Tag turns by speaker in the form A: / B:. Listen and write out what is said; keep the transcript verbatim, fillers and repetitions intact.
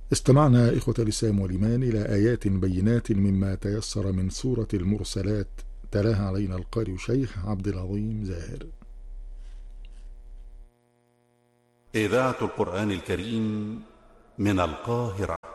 A: استمعنا إخوة الإسلام والإيمان إلى آيات بينات مما تيسر من سورة المرسلات، تلاها علينا القارئ شيخ عبد العظيم زاهر.
B: إذاعة القرآن الكريم من القاهرة.